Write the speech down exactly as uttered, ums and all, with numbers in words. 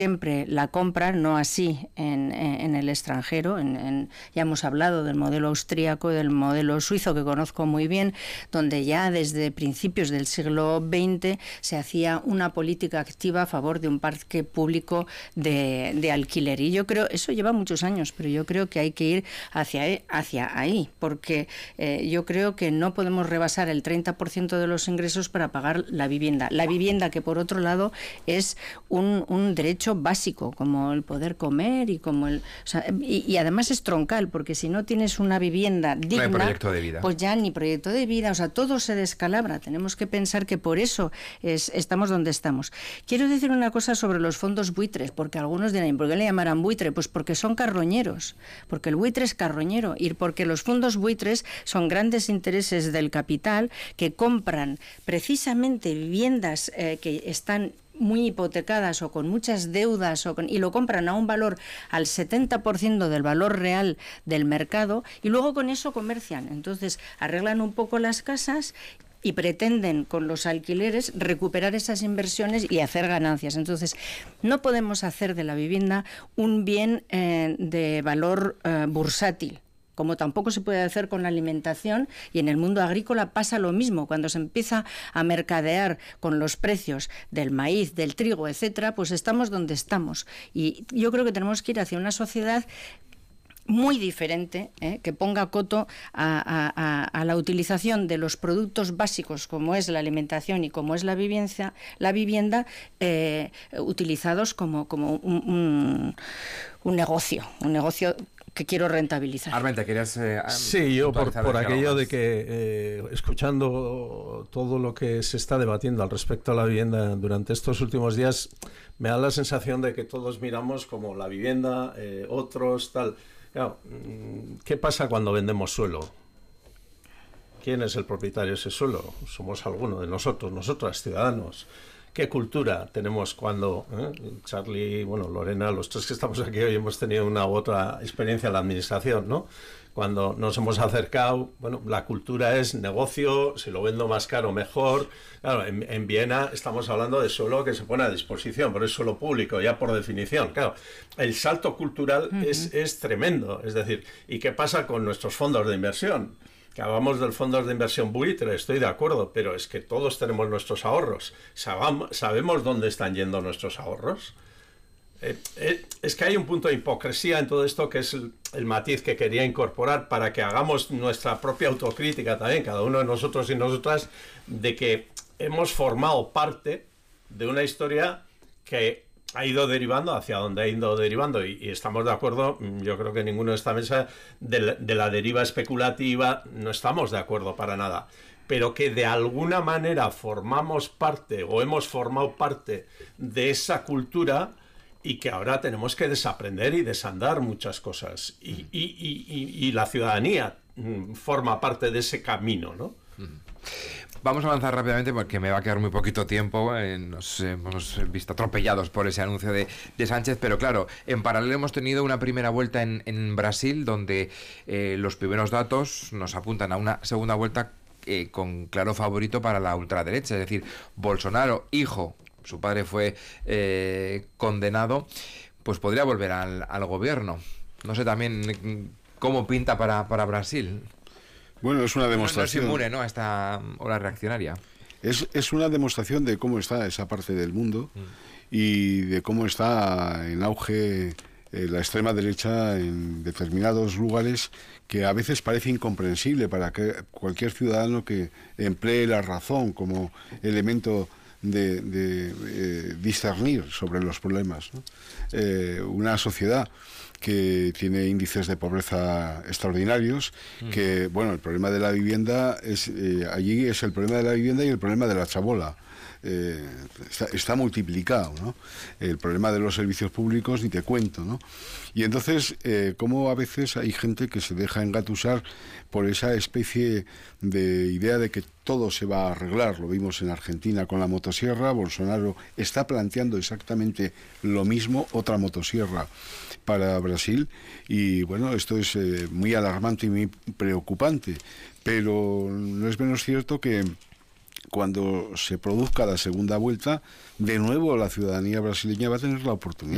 siempre la compran, no así en, en el extranjero. En, en, ya hemos hablado del modelo austríaco, del modelo suizo, que conozco muy bien, donde ya desde principios del siglo veinte se hacía una política activa a favor de un parque público de, de alquiler. Y yo creo, eso lleva muchos años, pero yo creo que hay que ir hacia, hacia ahí, porque eh, yo creo que no podemos rebasar el treinta por ciento de los ingresos para pagar la vivienda. La vivienda, que por otro lado es un, un derecho básico, como el poder comer y como el, o sea, y, y además es troncal, porque si no tienes una vivienda digna, no hay proyecto de vida. Pues ya ni proyecto de vida, o sea, todo se descalabra. Tenemos que pensar que por eso es, estamos donde estamos. Quiero decir una cosa sobre los fondos buitres, porque algunos dirán, ¿por qué le llamarán buitre? Pues porque son carroñeros, porque el buitre es carroñero y porque los fondos buitres son grandes intereses del capital que compran precisamente viviendas eh, que están muy hipotecadas o con muchas deudas o con, y lo compran a un valor al setenta por ciento del valor real del mercado y luego con eso comercian. Entonces arreglan un poco las casas y pretenden con los alquileres recuperar esas inversiones y hacer ganancias. Entonces no podemos hacer de la vivienda un bien eh, de valor eh, bursátil, como tampoco se puede hacer con la alimentación, y en el mundo agrícola pasa lo mismo. Cuando se empieza a mercadear con los precios del maíz, del trigo, etcétera, pues estamos donde estamos. Y yo creo que tenemos que ir hacia una sociedad muy diferente, ¿eh? que ponga coto a, a, a la utilización de los productos básicos como es la alimentación y como es la vivienda, la vivienda eh, utilizados como, como un, un, un negocio, un negocio que quiero rentabilizar. Armenta, ¿querías...? Eh, sí, yo por, por aquello de que, eh, escuchando todo lo que se está debatiendo al respecto a la vivienda durante estos últimos días, me da la sensación de que todos miramos como la vivienda, eh, otros, tal. Claro, ¿qué pasa cuando vendemos suelo? ¿Quién es el propietario de ese suelo? Somos alguno de nosotros, nosotras, ciudadanos. ¿Qué cultura tenemos cuando eh? Charlie, bueno, Lorena, los tres que estamos aquí hoy hemos tenido una u otra experiencia en la administración, ¿no? Cuando nos hemos acercado, bueno, la cultura es negocio, si lo vendo más caro mejor. Claro, en, en Viena estamos hablando de suelo que se pone a disposición, pero es suelo público, ya por definición. Claro, el salto cultural uh-huh. es, es tremendo. Es decir, ¿y qué pasa con nuestros fondos de inversión? Que hablamos del fondos de inversión buitre, estoy de acuerdo, pero es que todos tenemos nuestros ahorros. ¿Sabamos, ¿Sabemos dónde están yendo nuestros ahorros? Eh, eh, es que hay un punto de hipocresía en todo esto que es el, el matiz que quería incorporar para que hagamos nuestra propia autocrítica también, cada uno de nosotros y nosotras, de que hemos formado parte de una historia que ha ido derivando hacia donde ha ido derivando y, y estamos de acuerdo, yo creo que ninguno de esta mesa, de la, de la deriva especulativa no estamos de acuerdo para nada, pero que de alguna manera formamos parte o hemos formado parte de esa cultura y que ahora tenemos que desaprender y desandar muchas cosas y, y, y, y, y la ciudadanía forma parte de ese camino, ¿no? Vamos a avanzar rápidamente porque me va a quedar muy poquito tiempo. Eh, nos hemos visto atropellados por ese anuncio de, de Sánchez, pero claro, en paralelo hemos tenido una primera vuelta en, en Brasil, donde eh, los primeros datos nos apuntan a una segunda vuelta eh, con claro favorito para la ultraderecha, es decir, Bolsonaro, hijo, su padre fue eh, condenado, pues podría volver al, al gobierno. No sé también cómo pinta para, para Brasil. Bueno, es una demostración. No, no es inmune, ¿no?, a esta ola reaccionaria. Es, es una demostración de cómo está esa parte del mundo mm. y de cómo está en auge eh, la extrema derecha en determinados lugares que a veces parece incomprensible para que cualquier ciudadano que emplee la razón como elemento de, de eh, discernir sobre los problemas, ¿no? Eh, una sociedad que tiene índices de pobreza extraordinarios, mm. que, bueno, el problema de la vivienda es, eh, allí es el problema de la vivienda y el problema de la chabola. Eh, está, está multiplicado, ¿no? El problema de los servicios públicos ni te cuento, ¿no? Y entonces, eh, cómo a veces hay gente que se deja engatusar por esa especie de idea de que todo se va a arreglar. Lo vimos en Argentina con la motosierra. Bolsonaro está planteando exactamente lo mismo, otra motosierra para Brasil, y bueno, esto es eh, muy alarmante y muy preocupante, pero no es menos cierto que cuando se produzca la segunda vuelta, de nuevo la ciudadanía brasileña va a tener la oportunidad